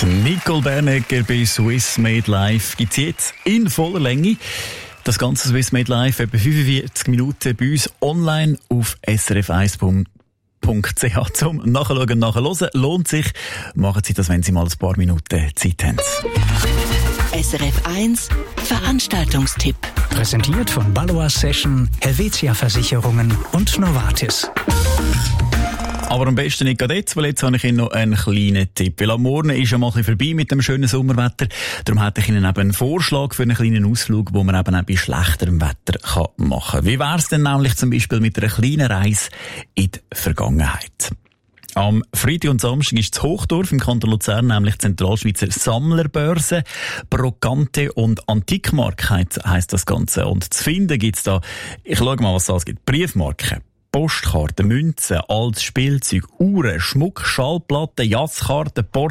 Nicole Bernegger bei Swiss Made Live gibt es jetzt in voller Länge. Das ganze Swiss Made Live, etwa 45 Minuten bei uns online auf srf1.ch zum Nachschauen, Nachhören. Lohnt sich. Machen Sie das, wenn Sie mal ein paar Minuten Zeit haben. SRF 1 Veranstaltungstipp. Präsentiert von Baloise Session, Helvetia Versicherungen und Novartis. Aber am besten nicht gerade jetzt, weil jetzt habe ich Ihnen noch einen kleinen Tipp. Weil am Morgen ist ja mal ein bisschen vorbei mit dem schönen Sommerwetter. Darum hätte ich Ihnen eben einen Vorschlag für einen kleinen Ausflug, den man eben auch bei schlechterem Wetter machen kann. Wie wäre es denn nämlich zum Beispiel mit einer kleinen Reise in die Vergangenheit? Am Freitag und Samstag ist das Hochdorf im Kanton Luzern, nämlich Zentralschweizer Sammlerbörse. Brocante und Antikmarkt heisst das Ganze. Und zu finden gibt's da, ich schaue mal, was es alles gibt. Briefmarken, Postkarten, Münzen, altes Spielzeug, Uhren, Schmuck, Schallplatten, Jazzkarten,